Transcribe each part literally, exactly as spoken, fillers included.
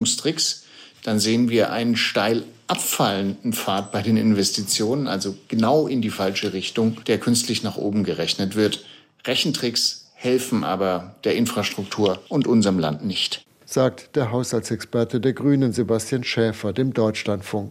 Verwaltungstricks, dann sehen wir einen steil abfallenden Pfad bei den Investitionen, also genau in die falsche Richtung, der künstlich nach oben gerechnet wird. Rechentricks helfen aber der Infrastruktur und unserem Land nicht, sagt der Haushaltsexperte der Grünen Sebastian Schäfer dem Deutschlandfunk.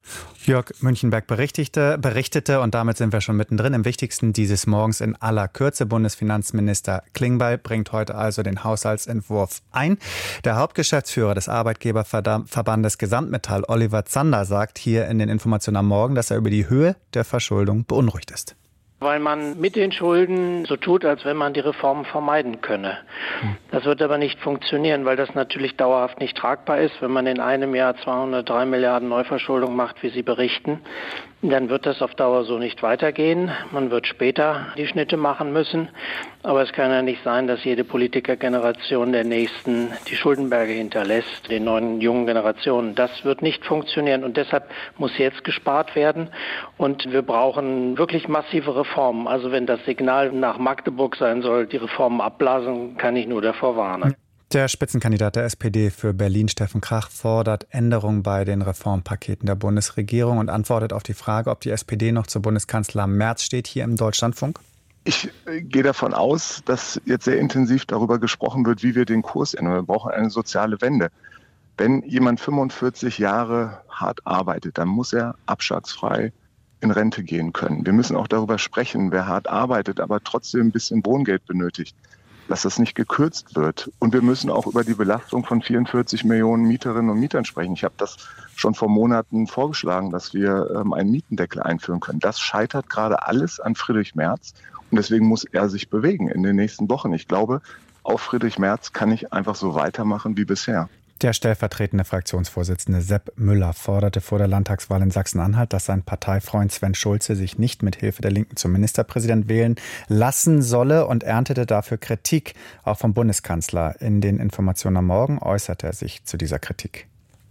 Jörg Münchenberg berichtete, berichtete und damit sind wir schon mittendrin im Wichtigsten dieses Morgens in aller Kürze. Bundesfinanzminister Klingbeil bringt heute also den Haushaltsentwurf ein. Der Hauptgeschäftsführer des Arbeitgeberverbandes Gesamtmetall, Oliver Zander, sagt hier in den Informationen am Morgen, dass er über die Höhe der Verschuldung beunruhigt ist. Weil man mit den Schulden so tut, als wenn man die Reformen vermeiden könne. Das wird aber nicht funktionieren, weil das natürlich dauerhaft nicht tragbar ist. Wenn man in einem Jahr zweihundertdrei Milliarden Neuverschuldung macht, wie Sie berichten, dann wird das auf Dauer so nicht weitergehen. Man wird später die Schnitte machen müssen. Aber es kann ja nicht sein, dass jede Politikergeneration der nächsten die Schuldenberge hinterlässt, den neuen jungen Generationen. Das wird nicht funktionieren und deshalb muss jetzt gespart werden. Und wir brauchen wirklich massive Reformen. Also wenn das Signal nach Magdeburg sein soll, die Reformen abblasen, kann ich nur davor warnen. Der Spitzenkandidat der S P D für Berlin, Steffen Krach, fordert Änderungen bei den Reformpaketen der Bundesregierung und antwortet auf die Frage, ob die S P D noch zu Bundeskanzler Merz steht, hier im Deutschlandfunk. Ich gehe davon aus, dass jetzt sehr intensiv darüber gesprochen wird, wie wir den Kurs ändern. Wir brauchen eine soziale Wende. Wenn jemand fünfundvierzig Jahre hart arbeitet, dann muss er abschlagsfrei in Rente gehen können. Wir müssen auch darüber sprechen, wer hart arbeitet, aber trotzdem ein bisschen Wohngeld benötigt, dass das nicht gekürzt wird. Und wir müssen auch über die Belastung von vierundvierzig Millionen Mieterinnen und Mietern sprechen. Ich habe das schon vor Monaten vorgeschlagen, dass wir ähm, einen Mietendeckel einführen können. Das scheitert gerade alles an Friedrich Merz. Und deswegen muss er sich bewegen in den nächsten Wochen. Ich glaube, auf Friedrich Merz kann ich einfach so weitermachen wie bisher. Der stellvertretende Fraktionsvorsitzende Sepp Müller forderte vor der Landtagswahl in Sachsen-Anhalt, dass sein Parteifreund Sven Schulze sich nicht mit Hilfe der Linken zum Ministerpräsident wählen lassen solle und erntete dafür Kritik, auch vom Bundeskanzler. In den Informationen am Morgen äußerte er sich zu dieser Kritik.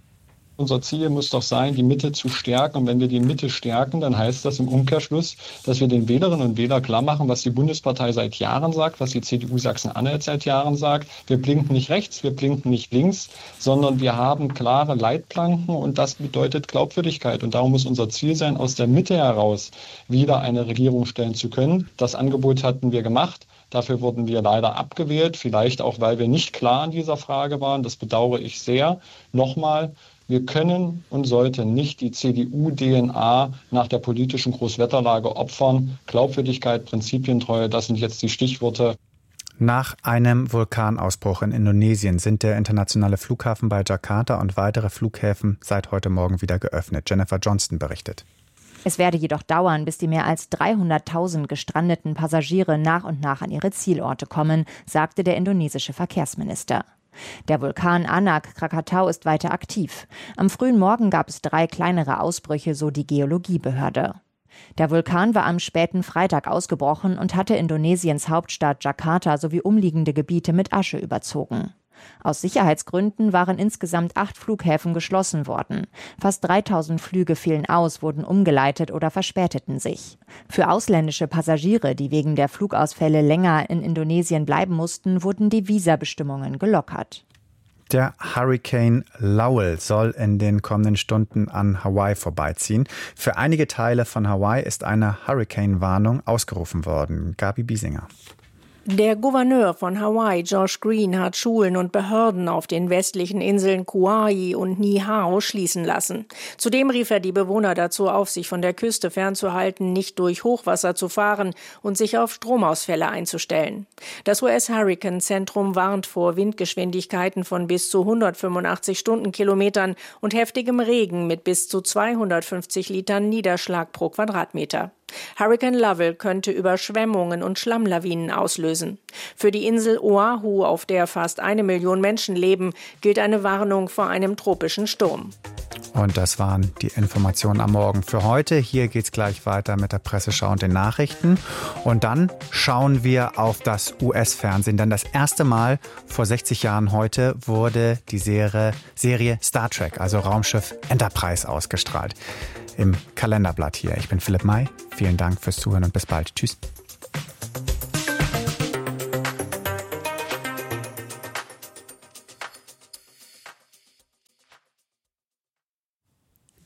Unser Ziel muss doch sein, die Mitte zu stärken. Und wenn wir die Mitte stärken, dann heißt das im Umkehrschluss, dass wir den Wählerinnen und Wählern klar machen, was die Bundespartei seit Jahren sagt, was die C D U Sachsen-Anhalt seit Jahren sagt. Wir blinken nicht rechts, wir blinken nicht links, sondern wir haben klare Leitplanken und das bedeutet Glaubwürdigkeit. Und darum muss unser Ziel sein, aus der Mitte heraus wieder eine Regierung stellen zu können. Das Angebot hatten wir gemacht. Dafür wurden wir leider abgewählt, vielleicht auch, weil wir nicht klar in dieser Frage waren. Das bedauere ich sehr. Nochmal, wir können und sollten nicht die C D U-D N A nach der politischen Großwetterlage opfern. Glaubwürdigkeit, Prinzipientreue, das sind jetzt die Stichworte. Nach einem Vulkanausbruch in Indonesien sind der internationale Flughafen bei Jakarta und weitere Flughäfen seit heute Morgen wieder geöffnet. Jennifer Johnston berichtet. Es werde jedoch dauern, bis die mehr als dreihunderttausend gestrandeten Passagiere nach und nach an ihre Zielorte kommen, sagte der indonesische Verkehrsminister. Der Vulkan Anak Krakatau ist weiter aktiv. Am frühen Morgen gab es drei kleinere Ausbrüche, so die Geologiebehörde. Der Vulkan war am späten Freitag ausgebrochen und hatte Indonesiens Hauptstadt Jakarta sowie umliegende Gebiete mit Asche überzogen. Aus Sicherheitsgründen waren insgesamt acht Flughäfen geschlossen worden. Fast dreitausend Flüge fielen aus, wurden umgeleitet oder verspäteten sich. Für ausländische Passagiere, die wegen der Flugausfälle länger in Indonesien bleiben mussten, wurden die Visabestimmungen gelockert. Der Hurricane Lowell soll in den kommenden Stunden an Hawaii vorbeiziehen. Für einige Teile von Hawaii ist eine Hurricane-Warnung ausgerufen worden. Gabi Biesinger. Der Gouverneur von Hawaii, Josh Green, hat Schulen und Behörden auf den westlichen Inseln Kauai und Niihau schließen lassen. Zudem rief er die Bewohner dazu auf, sich von der Küste fernzuhalten, nicht durch Hochwasser zu fahren und sich auf Stromausfälle einzustellen. Das U S-Hurricane-Zentrum warnt vor Windgeschwindigkeiten von bis zu hundertfünfundachtzig Stundenkilometern und heftigem Regen mit bis zu zweihundertfünfzig Litern Niederschlag pro Quadratmeter. Hurricane Lovell könnte Überschwemmungen und Schlammlawinen auslösen. Für die Insel Oahu, auf der fast eine Million Menschen leben, gilt eine Warnung vor einem tropischen Sturm. Und das waren die Informationen am Morgen für heute. Hier geht's gleich weiter mit der Presseschau und den Nachrichten. Und dann schauen wir auf das U S-Fernsehen. Denn das erste Mal vor sechzig Jahren heute wurde die Serie, Serie Star Trek, also Raumschiff Enterprise, ausgestrahlt. Im Kalenderblatt hier. Ich bin Philipp May. Vielen Dank fürs Zuhören und bis bald. Tschüss.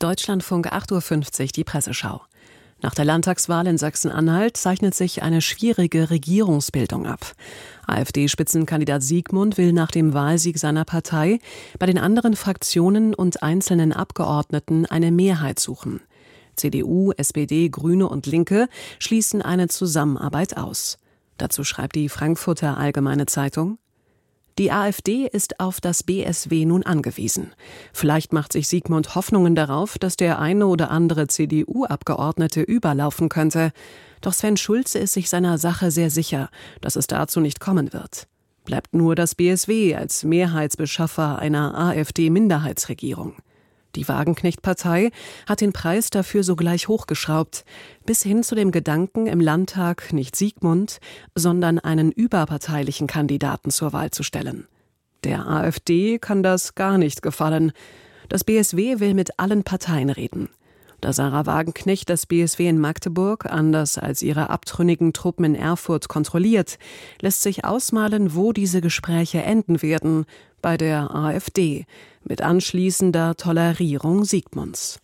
Deutschlandfunk acht Uhr fünfzig, die Presseschau. Nach der Landtagswahl in Sachsen-Anhalt zeichnet sich eine schwierige Regierungsbildung ab. AfD-Spitzenkandidat Siegmund will nach dem Wahlsieg seiner Partei bei den anderen Fraktionen und einzelnen Abgeordneten eine Mehrheit suchen. C D U, S P D, Grüne und Linke schließen eine Zusammenarbeit aus. Dazu schreibt die Frankfurter Allgemeine Zeitung: Die AfD ist auf das B S W nun angewiesen. Vielleicht macht sich Siegmund Hoffnungen darauf, dass der eine oder andere C D U-Abgeordnete überlaufen könnte. Doch Sven Schulze ist sich seiner Sache sehr sicher, dass es dazu nicht kommen wird. Bleibt nur das B S W als Mehrheitsbeschaffer einer AfD-Minderheitsregierung. Die Wagenknecht-Partei hat den Preis dafür sogleich hochgeschraubt, bis hin zu dem Gedanken, im Landtag nicht Siegmund, sondern einen überparteilichen Kandidaten zur Wahl zu stellen. Der AfD kann das gar nicht gefallen. Das B S W will mit allen Parteien reden. Da Sarah Wagenknecht das B S W in Magdeburg, anders als ihre abtrünnigen Truppen in Erfurt, kontrolliert, lässt sich ausmalen, wo diese Gespräche enden werden: bei der AfD, mit anschließender Tolerierung Siegmunds.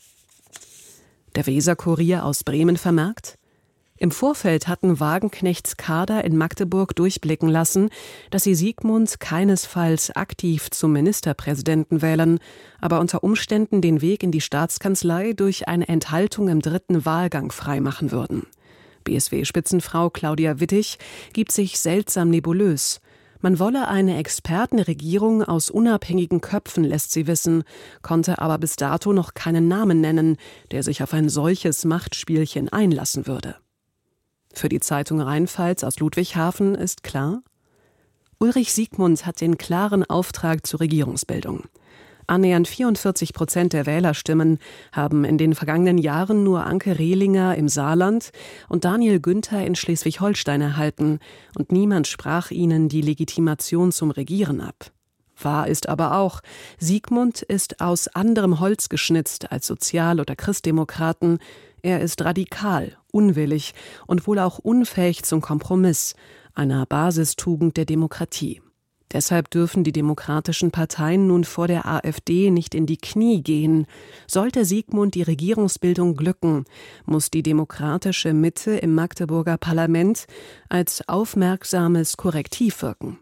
Der Weser-Kurier aus Bremen vermerkt: Im Vorfeld hatten Wagenknechts Kader in Magdeburg durchblicken lassen, dass sie Siegmund keinesfalls aktiv zum Ministerpräsidenten wählen, aber unter Umständen den Weg in die Staatskanzlei durch eine Enthaltung im dritten Wahlgang freimachen würden. B S W-Spitzenfrau Claudia Wittig gibt sich seltsam nebulös. Man wolle eine Expertenregierung aus unabhängigen Köpfen, lässt sie wissen, konnte aber bis dato noch keinen Namen nennen, der sich auf ein solches Machtspielchen einlassen würde. Für die Zeitung Rheinpfalz aus Ludwigshafen ist klar: Ulrich Siegmund hat den klaren Auftrag zur Regierungsbildung. Annähernd vierundvierzig Prozent der Wählerstimmen haben in den vergangenen Jahren nur Anke Rehlinger im Saarland und Daniel Günther in Schleswig-Holstein erhalten, und niemand sprach ihnen die Legitimation zum Regieren ab. Wahr ist aber auch, Siegmund ist aus anderem Holz geschnitzt als Sozial- oder Christdemokraten. Er ist radikal, unwillig und wohl auch unfähig zum Kompromiss, einer Basistugend der Demokratie. Deshalb dürfen die demokratischen Parteien nun vor der AfD nicht in die Knie gehen. Sollte Siegmund die Regierungsbildung glücken, muss die demokratische Mitte im Magdeburger Parlament als aufmerksames Korrektiv wirken.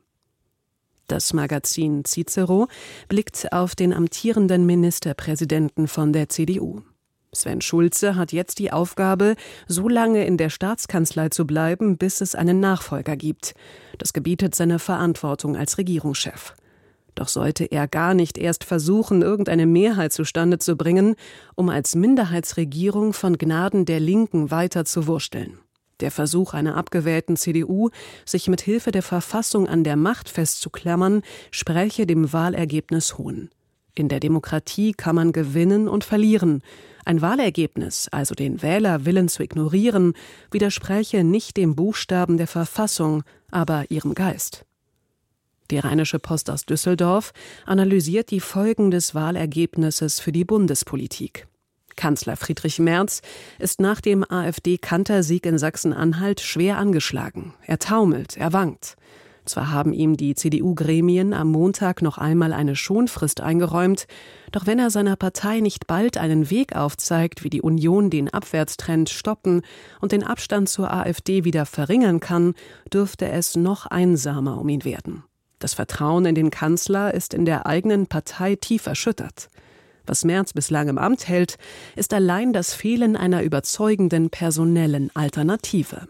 Das Magazin Cicero blickt auf den amtierenden Ministerpräsidenten von der C D U. Sven Schulze hat jetzt die Aufgabe, so lange in der Staatskanzlei zu bleiben, bis es einen Nachfolger gibt. Das gebietet seine Verantwortung als Regierungschef. Doch sollte er gar nicht erst versuchen, irgendeine Mehrheit zustande zu bringen, um als Minderheitsregierung von Gnaden der Linken weiter zu wursteln. Der Versuch einer abgewählten C D U, sich mit Hilfe der Verfassung an der Macht festzuklammern, spräche dem Wahlergebnis Hohn. In der Demokratie kann man gewinnen und verlieren. Ein Wahlergebnis, also den Wählerwillen zu ignorieren, widerspräche nicht dem Buchstaben der Verfassung, aber ihrem Geist. Die Rheinische Post aus Düsseldorf analysiert die Folgen des Wahlergebnisses für die Bundespolitik. Kanzler Friedrich Merz ist nach dem AfD-Kantersieg in Sachsen-Anhalt schwer angeschlagen. Er taumelt, er wankt. Zwar haben ihm die C D U-Gremien am Montag noch einmal eine Schonfrist eingeräumt, doch wenn er seiner Partei nicht bald einen Weg aufzeigt, wie die Union den Abwärtstrend stoppen und den Abstand zur AfD wieder verringern kann, dürfte es noch einsamer um ihn werden. Das Vertrauen in den Kanzler ist in der eigenen Partei tief erschüttert. Was Merz bislang im Amt hält, ist allein das Fehlen einer überzeugenden personellen Alternative.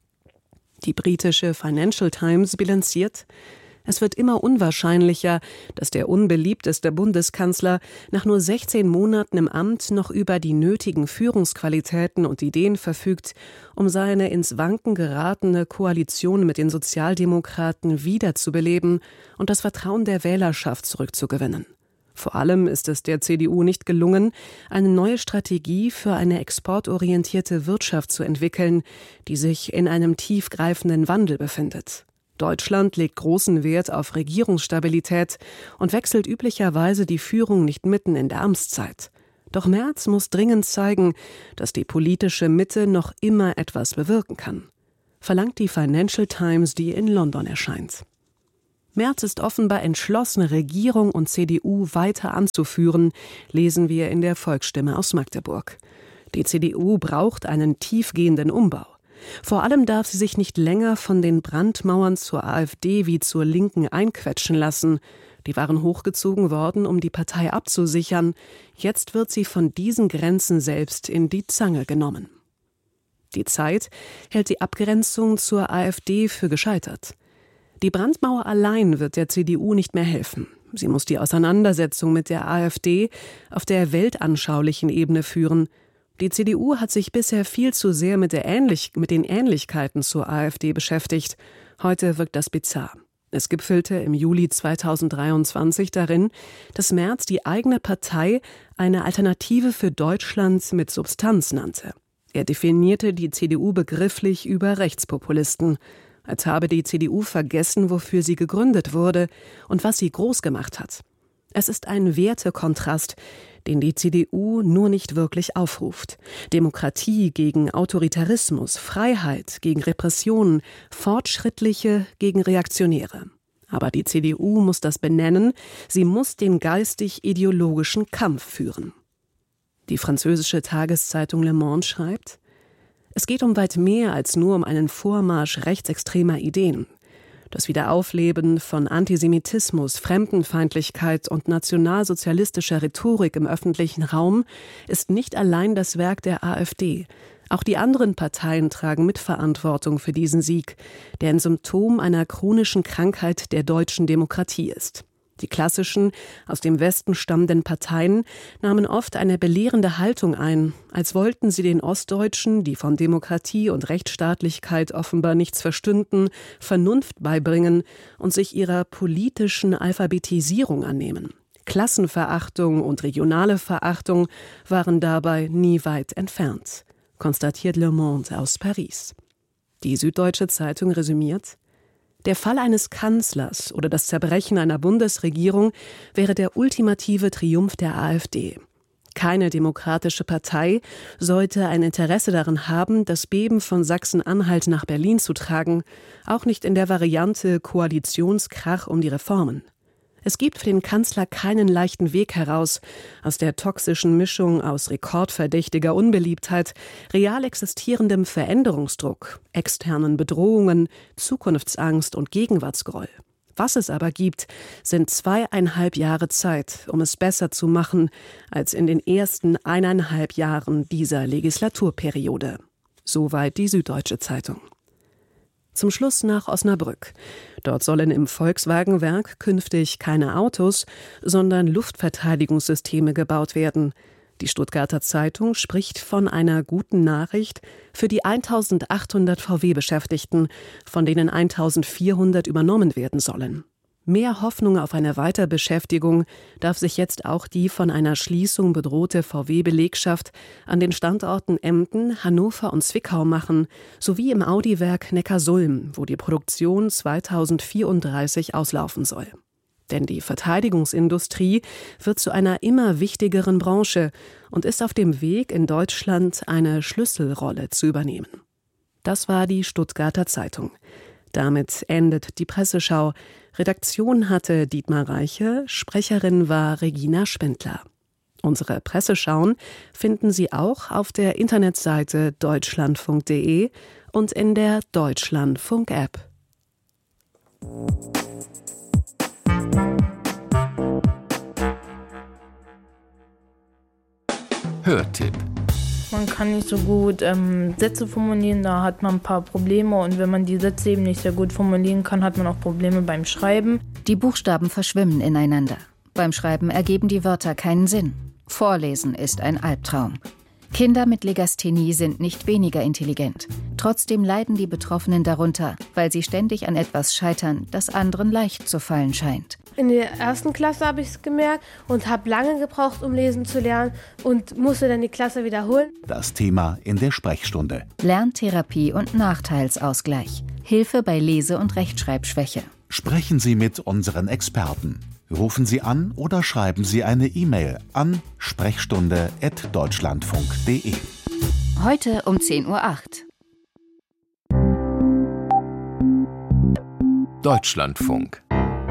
Die britische Financial Times bilanziert: Es wird immer unwahrscheinlicher, dass der unbeliebteste Bundeskanzler nach nur sechzehn Monaten im Amt noch über die nötigen Führungsqualitäten und Ideen verfügt, um seine ins Wanken geratene Koalition mit den Sozialdemokraten wiederzubeleben und das Vertrauen der Wählerschaft zurückzugewinnen. Vor allem ist es der C D U nicht gelungen, eine neue Strategie für eine exportorientierte Wirtschaft zu entwickeln, die sich in einem tiefgreifenden Wandel befindet. Deutschland legt großen Wert auf Regierungsstabilität und wechselt üblicherweise die Führung nicht mitten in der Amtszeit. Doch Merz muss dringend zeigen, dass die politische Mitte noch immer etwas bewirken kann, verlangt die Financial Times, die in London erscheint. Merz ist offenbar entschlossen, Regierung und C D U weiter anzuführen, lesen wir in der Volksstimme aus Magdeburg. Die C D U braucht einen tiefgehenden Umbau. Vor allem darf sie sich nicht länger von den Brandmauern zur AfD wie zur Linken einquetschen lassen. Die waren hochgezogen worden, um die Partei abzusichern. Jetzt wird sie von diesen Grenzen selbst in die Zange genommen. Die Zeit hält die Abgrenzung zur AfD für gescheitert. Die Brandmauer allein wird der C D U nicht mehr helfen. Sie muss die Auseinandersetzung mit der AfD auf der weltanschaulichen Ebene führen. Die C D U hat sich bisher viel zu sehr mit, der Ähnlich- mit den Ähnlichkeiten zur AfD beschäftigt. Heute wirkt das bizarr. Es gipfelte im Juli zweitausenddreiundzwanzig darin, dass Merz die eigene Partei eine Alternative für Deutschland mit Substanz nannte. Er definierte die C D U begrifflich über Rechtspopulisten, als habe die C D U vergessen, wofür sie gegründet wurde und was sie groß gemacht hat. Es ist ein Wertekontrast, den die C D U nur nicht wirklich aufruft. Demokratie gegen Autoritarismus, Freiheit gegen Repressionen, Fortschrittliche gegen Reaktionäre. Aber die C D U muss das benennen, sie muss den geistig-ideologischen Kampf führen. Die französische Tageszeitung Le Monde schreibt: Es geht um weit mehr als nur um einen Vormarsch rechtsextremer Ideen. Das Wiederaufleben von Antisemitismus, Fremdenfeindlichkeit und nationalsozialistischer Rhetorik im öffentlichen Raum ist nicht allein das Werk der AfD. Auch die anderen Parteien tragen Mitverantwortung für diesen Sieg, der ein Symptom einer chronischen Krankheit der deutschen Demokratie ist. Die klassischen, aus dem Westen stammenden Parteien nahmen oft eine belehrende Haltung ein, als wollten sie den Ostdeutschen, die von Demokratie und Rechtsstaatlichkeit offenbar nichts verstünden, Vernunft beibringen und sich ihrer politischen Alphabetisierung annehmen. Klassenverachtung und regionale Verachtung waren dabei nie weit entfernt, konstatiert Le Monde aus Paris. Die Süddeutsche Zeitung resümiert: Der Fall eines Kanzlers oder das Zerbrechen einer Bundesregierung wäre der ultimative Triumph der AfD. Keine demokratische Partei sollte ein Interesse daran haben, das Beben von Sachsen-Anhalt nach Berlin zu tragen, auch nicht in der Variante Koalitionskrach um die Reformen. Es gibt für den Kanzler keinen leichten Weg heraus aus der toxischen Mischung aus rekordverdächtiger Unbeliebtheit, real existierendem Veränderungsdruck, externen Bedrohungen, Zukunftsangst und Gegenwartsgroll. Was es aber gibt, sind zweieinhalb Jahre Zeit, um es besser zu machen als in den ersten eineinhalb Jahren dieser Legislaturperiode. Soweit die Süddeutsche Zeitung. Zum Schluss nach Osnabrück. Dort sollen im Volkswagenwerk künftig keine Autos, sondern Luftverteidigungssysteme gebaut werden. Die Stuttgarter Zeitung spricht von einer guten Nachricht für die eintausendachthundert V W-Beschäftigten, von denen eintausendvierhundert übernommen werden sollen. Mehr Hoffnung auf eine Weiterbeschäftigung darf sich jetzt auch die von einer Schließung bedrohte V W-Belegschaft an den Standorten Emden, Hannover und Zwickau machen, sowie im Audi-Werk Neckarsulm, wo die Produktion zweitausendvierunddreißig auslaufen soll. Denn die Verteidigungsindustrie wird zu einer immer wichtigeren Branche und ist auf dem Weg, in Deutschland eine Schlüsselrolle zu übernehmen. Das war die Stuttgarter Zeitung. Damit endet die Presseschau. Redaktion hatte Dietmar Reiche, Sprecherin war Regina Spindler. Unsere Presseschauen finden Sie auch auf der Internetseite deutschlandfunk punkt de und in der Deutschlandfunk-App. Hörtipp. Man kann nicht so gut ähm, Sätze formulieren, da hat man ein paar Probleme und wenn man die Sätze eben nicht sehr gut formulieren kann, hat man auch Probleme beim Schreiben. Die Buchstaben verschwimmen ineinander. Beim Schreiben ergeben die Wörter keinen Sinn. Vorlesen ist ein Albtraum. Kinder mit Legasthenie sind nicht weniger intelligent. Trotzdem leiden die Betroffenen darunter, weil sie ständig an etwas scheitern, das anderen leicht zu fallen scheint. In der ersten Klasse habe ich es gemerkt und habe lange gebraucht, um lesen zu lernen und musste dann die Klasse wiederholen. Das Thema in der Sprechstunde. Lerntherapie und Nachteilsausgleich. Hilfe bei Lese- und Rechtschreibschwäche. Sprechen Sie mit unseren Experten. Rufen Sie an oder schreiben Sie eine E-Mail an sprechstunde at deutschlandfunk punkt de. Heute um zehn Uhr acht. Deutschlandfunk.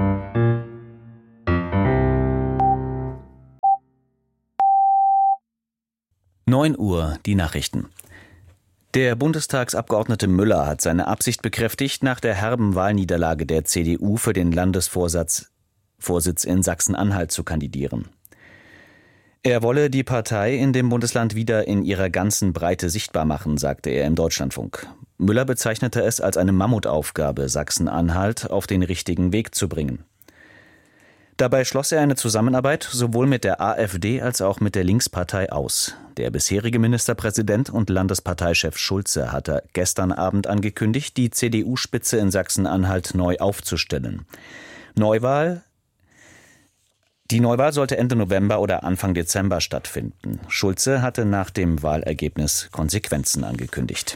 neun Uhr, die Nachrichten. Der Bundestagsabgeordnete Müller hat seine Absicht bekräftigt, nach der herben Wahlniederlage der C D U für den Landesvorsitz Vorsitz in Sachsen-Anhalt zu kandidieren. Er wolle die Partei in dem Bundesland wieder in ihrer ganzen Breite sichtbar machen, sagte er im Deutschlandfunk. Müller bezeichnete es als eine Mammutaufgabe, Sachsen-Anhalt auf den richtigen Weg zu bringen. Dabei schloss er eine Zusammenarbeit sowohl mit der AfD als auch mit der Linkspartei aus. Der bisherige Ministerpräsident und Landesparteichef Schulze hatte gestern Abend angekündigt, die C D U-Spitze in Sachsen-Anhalt neu aufzustellen. Neuwahl Die Neuwahl sollte Ende November oder Anfang Dezember stattfinden. Schulze hatte nach dem Wahlergebnis Konsequenzen angekündigt.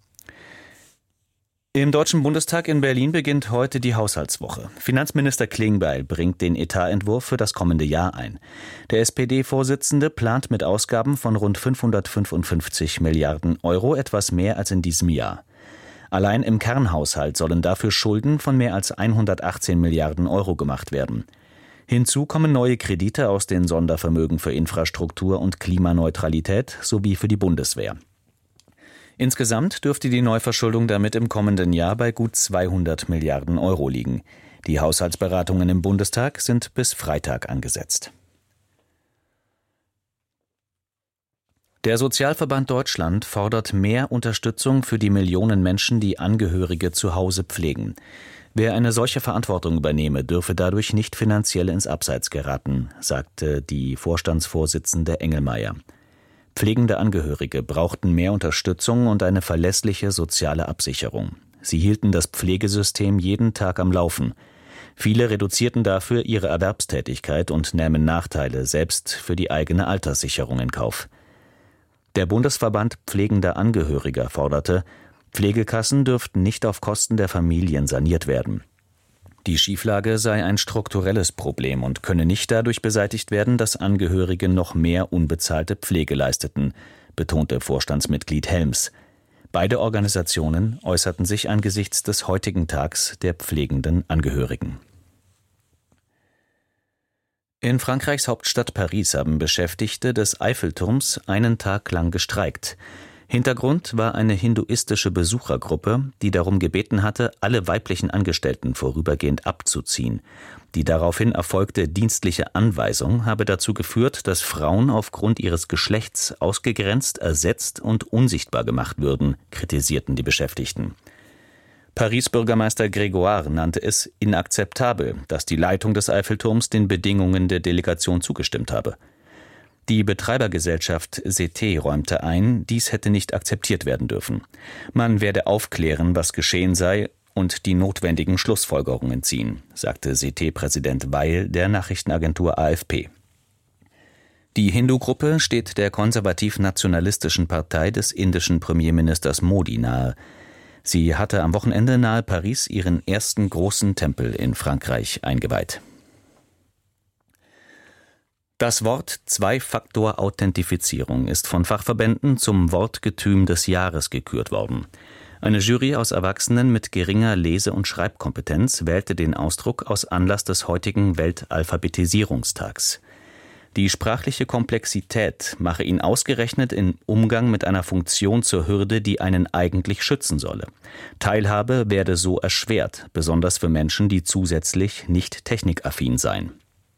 Im Deutschen Bundestag in Berlin beginnt heute die Haushaltswoche. Finanzminister Klingbeil bringt den Etatentwurf für das kommende Jahr ein. Der S P D-Vorsitzende plant mit Ausgaben von rund fünfhundertfünfundfünfzig Milliarden Euro etwas mehr als in diesem Jahr. Allein im Kernhaushalt sollen dafür Schulden von mehr als hundertachtzehn Milliarden Euro gemacht werden. Hinzu kommen neue Kredite aus den Sondervermögen für Infrastruktur und Klimaneutralität sowie für die Bundeswehr. Insgesamt dürfte die Neuverschuldung damit im kommenden Jahr bei gut zweihundert Milliarden Euro liegen. Die Haushaltsberatungen im Bundestag sind bis Freitag angesetzt. Der Sozialverband Deutschland fordert mehr Unterstützung für die Millionen Menschen, die Angehörige zu Hause pflegen. Wer eine solche Verantwortung übernehme, dürfe dadurch nicht finanziell ins Abseits geraten, sagte die Vorstandsvorsitzende Engelmeier. Pflegende Angehörige brauchten mehr Unterstützung und eine verlässliche soziale Absicherung. Sie hielten das Pflegesystem jeden Tag am Laufen. Viele reduzierten dafür ihre Erwerbstätigkeit und nähmen Nachteile selbst für die eigene Alterssicherung in Kauf. Der Bundesverband Pflegender Angehöriger forderte, Pflegekassen dürften nicht auf Kosten der Familien saniert werden. Die Schieflage sei ein strukturelles Problem und könne nicht dadurch beseitigt werden, dass Angehörige noch mehr unbezahlte Pflege leisteten, betonte Vorstandsmitglied Helms. Beide Organisationen äußerten sich angesichts des heutigen Tags der pflegenden Angehörigen. In Frankreichs Hauptstadt Paris haben Beschäftigte des Eiffelturms einen Tag lang gestreikt. Hintergrund war eine hinduistische Besuchergruppe, die darum gebeten hatte, alle weiblichen Angestellten vorübergehend abzuziehen. Die daraufhin erfolgte dienstliche Anweisung habe dazu geführt, dass Frauen aufgrund ihres Geschlechts ausgegrenzt, ersetzt und unsichtbar gemacht würden, kritisierten die Beschäftigten. Paris-Bürgermeister Grégoire nannte es inakzeptabel, dass die Leitung des Eiffelturms den Bedingungen der Delegation zugestimmt habe. Die Betreibergesellschaft C T räumte ein, dies hätte nicht akzeptiert werden dürfen. Man werde aufklären, was geschehen sei und die notwendigen Schlussfolgerungen ziehen, sagte C T-Präsident Weil der Nachrichtenagentur A F P. Die Hindu-Gruppe steht der konservativ-nationalistischen Partei des indischen Premierministers Modi nahe. Sie hatte am Wochenende nahe Paris ihren ersten großen Tempel in Frankreich eingeweiht. Das Wort Zwei-Faktor-Authentifizierung ist von Fachverbänden zum Wortgetüm des Jahres gekürt worden. Eine Jury aus Erwachsenen mit geringer Lese- und Schreibkompetenz wählte den Ausdruck aus Anlass des heutigen Weltalphabetisierungstags. Die sprachliche Komplexität mache ihn ausgerechnet im Umgang mit einer Funktion zur Hürde, die einen eigentlich schützen solle. Teilhabe werde so erschwert, besonders für Menschen, die zusätzlich nicht technikaffin seien.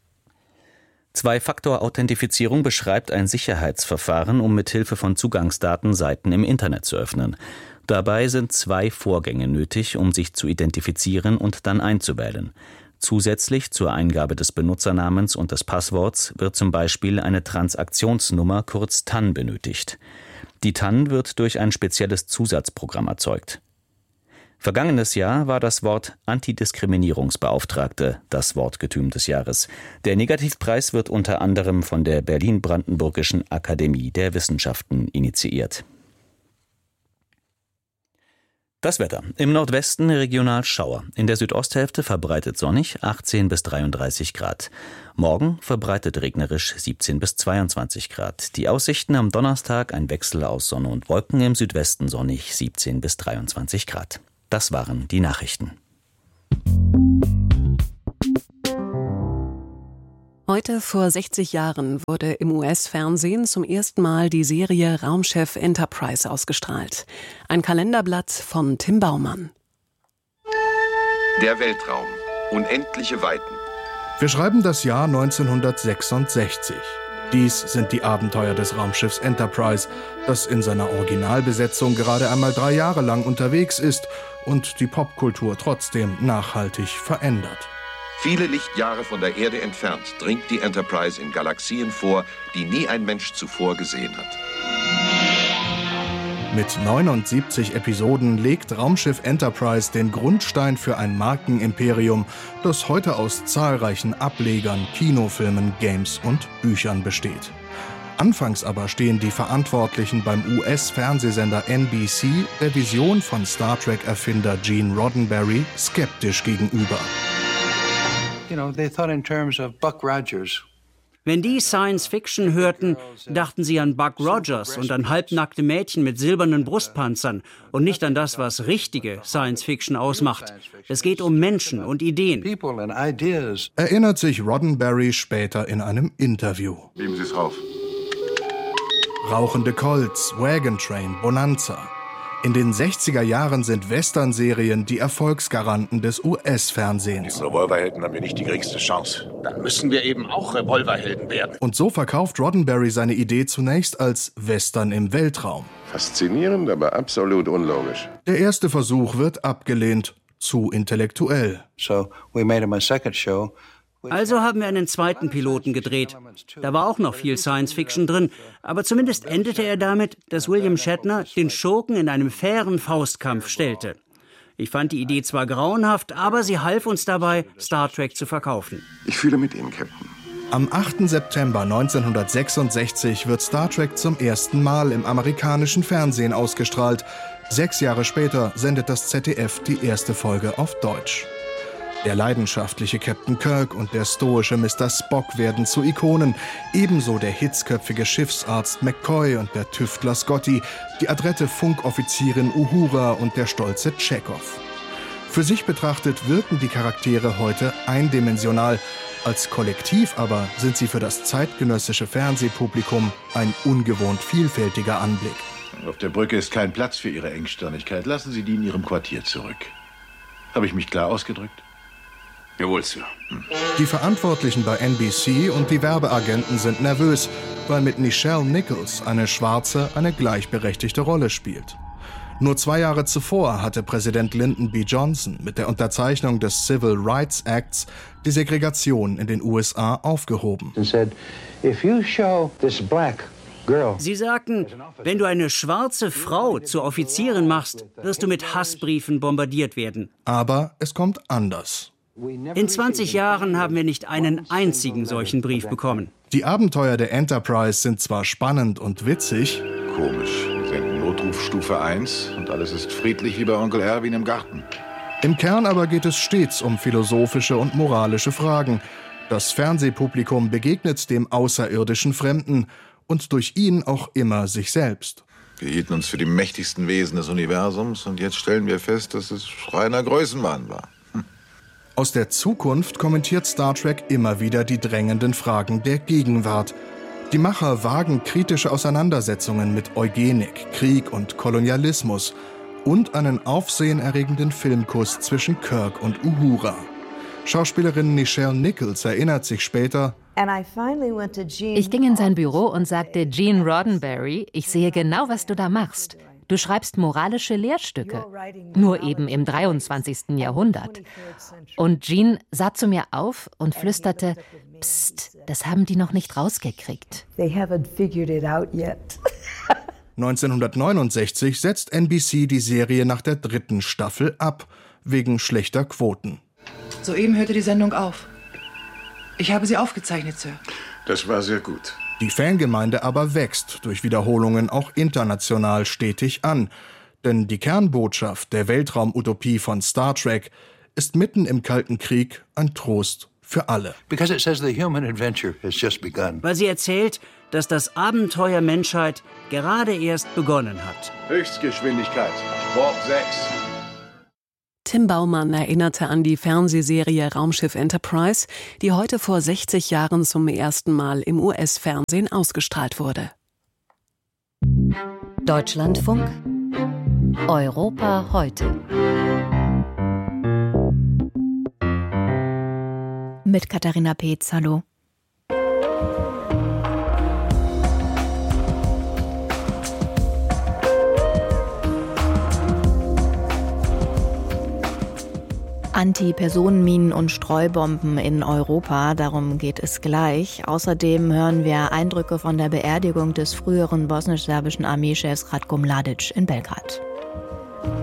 Zwei-Faktor-Authentifizierung beschreibt ein Sicherheitsverfahren, um mithilfe von Zugangsdaten Seiten im Internet zu öffnen. Dabei sind zwei Vorgänge nötig, um sich zu identifizieren und dann einzuwählen. Zusätzlich zur Eingabe des Benutzernamens und des Passworts wird zum Beispiel eine Transaktionsnummer, kurz T A N, benötigt. Die T A N wird durch ein spezielles Zusatzprogramm erzeugt. Vergangenes Jahr war das Wort Antidiskriminierungsbeauftragte das Wortgetüm des Jahres. Der Negativpreis wird unter anderem von der Berlin-Brandenburgischen Akademie der Wissenschaften initiiert. Das Wetter. Im Nordwesten regional Schauer. In der Südosthälfte verbreitet sonnig, achtzehn bis dreiunddreißig Grad. Morgen verbreitet regnerisch, siebzehn bis zweiundzwanzig Grad. Die Aussichten am Donnerstag ein Wechsel aus Sonne und Wolken, im Südwesten sonnig, siebzehn bis dreiundzwanzig Grad. Das waren die Nachrichten. Heute vor sechzig Jahren wurde im U S-Fernsehen zum ersten Mal die Serie Raumschiff Enterprise ausgestrahlt. Ein Kalenderblatt von Tim Baumann. Der Weltraum. Unendliche Weiten. Wir schreiben das Jahr neunzehnhundertsechsundsechzig. Dies sind die Abenteuer des Raumschiffs Enterprise, das in seiner Originalbesetzung gerade einmal drei Jahre lang unterwegs ist und die Popkultur trotzdem nachhaltig verändert. Viele Lichtjahre von der Erde entfernt dringt die Enterprise in Galaxien vor, die nie ein Mensch zuvor gesehen hat. Mit neunundsiebzig Episoden legt Raumschiff Enterprise den Grundstein für ein Markenimperium, das heute aus zahlreichen Ablegern, Kinofilmen, Games und Büchern besteht. Anfangs aber stehen die Verantwortlichen beim U S-Fernsehsender N B C der Vision von Star Trek-Erfinder Gene Roddenberry skeptisch gegenüber. You know, they thought in terms of Buck Rogers. Wenn die Science Fiction hörten, dachten sie an Buck Rogers und an halbnackte Mädchen mit silbernen Brustpanzern und nicht an das, was richtige Science Fiction ausmacht. Es geht um Menschen und Ideen. Erinnert sich Roddenberry später in einem Interview. Nehmen Sie es rauf. Rauchende Colts, Wagon Train, Bonanza. In den sechziger Jahren sind Western-Serien die Erfolgsgaranten des U S-Fernsehens. Die Revolverhelden haben wir nicht die geringste Chance. Dann müssen wir eben auch Revolverhelden werden. Und so verkauft Roddenberry seine Idee zunächst als Western im Weltraum. Faszinierend, aber absolut unlogisch. Der erste Versuch wird abgelehnt. Zu intellektuell. So we made him a second show. Also haben wir einen zweiten Piloten gedreht. Da war auch noch viel Science-Fiction drin, aber zumindest endete er damit, dass William Shatner den Schurken in einem fairen Faustkampf stellte. Ich fand die Idee zwar grauenhaft, aber sie half uns dabei, Star Trek zu verkaufen. Ich fühle mit Ihnen, Captain. Am achten September neunzehnhundertsechsundsechzig wird Star Trek zum ersten Mal im amerikanischen Fernsehen ausgestrahlt. Sechs Jahre später sendet das Z D F die erste Folge auf Deutsch. Der leidenschaftliche Captain Kirk und der stoische Mister Spock werden zu Ikonen. Ebenso der hitzköpfige Schiffsarzt McCoy und der Tüftler Scotty, die adrette Funkoffizierin Uhura und der stolze Chekhov. Für sich betrachtet wirken die Charaktere heute eindimensional. Als Kollektiv aber sind sie für das zeitgenössische Fernsehpublikum ein ungewohnt vielfältiger Anblick. Auf der Brücke ist kein Platz für Ihre Engstirnigkeit. Lassen Sie die in Ihrem Quartier zurück. Habe ich mich klar ausgedrückt? Jawohl, Sir. Hm. Die Verantwortlichen bei N B C und die Werbeagenten sind nervös, weil mit Nichelle Nichols eine Schwarze eine gleichberechtigte Rolle spielt. Nur zwei Jahre zuvor hatte Präsident Lyndon B. Johnson mit der Unterzeichnung des Civil Rights Acts die Segregation in den U S A aufgehoben. Sie sagten, wenn du eine schwarze Frau zur Offizierin machst, wirst du mit Hassbriefen bombardiert werden. Aber es kommt anders. In zwanzig Jahren haben wir nicht einen einzigen solchen Brief bekommen. Die Abenteuer der Enterprise sind zwar spannend und witzig. Komisch. Wir senden Notruf Stufe eins und alles ist friedlich wie bei Onkel Erwin im Garten. Im Kern aber geht es stets um philosophische und moralische Fragen. Das Fernsehpublikum begegnet dem außerirdischen Fremden und durch ihn auch immer sich selbst. Wir hielten uns für die mächtigsten Wesen des Universums und jetzt stellen wir fest, dass es reiner Größenwahn war. Aus der Zukunft kommentiert Star Trek immer wieder die drängenden Fragen der Gegenwart. Die Macher wagen kritische Auseinandersetzungen mit Eugenik, Krieg und Kolonialismus und einen aufsehenerregenden Filmkuss zwischen Kirk und Uhura. Schauspielerin Nichelle Nichols erinnert sich später: Ich ging in sein Büro und sagte, Gene Roddenberry, ich sehe genau, was du da machst. Du schreibst moralische Lehrstücke, nur eben im dreiundzwanzigsten Jahrhundert. Und Gene sah zu mir auf und flüsterte, Psst, das haben die noch nicht rausgekriegt. neunzehnhundertneunundsechzig setzt N B C die Serie nach der dritten Staffel ab, wegen schlechter Quoten. Soeben hörte die Sendung auf. Ich habe sie aufgezeichnet, Sir. Das war sehr gut. Die Fangemeinde aber wächst durch Wiederholungen auch international stetig an. Denn die Kernbotschaft der Weltraumutopie von Star Trek ist mitten im Kalten Krieg ein Trost für alle. Weil sie erzählt, dass das Abenteuer Menschheit gerade erst begonnen hat. Höchstgeschwindigkeit, Warp sechs. Tim Baumann erinnerte an die Fernsehserie Raumschiff Enterprise, die heute vor sechzig Jahren zum ersten Mal im U S-Fernsehen ausgestrahlt wurde. Deutschlandfunk Europa heute. Mit Katharina Peetz, hallo. Anti-Personenminen und Streubomben in Europa, darum geht es gleich. Außerdem hören wir Eindrücke von der Beerdigung des früheren bosnisch-serbischen Armeechefs Ratko Mladic in Belgrad.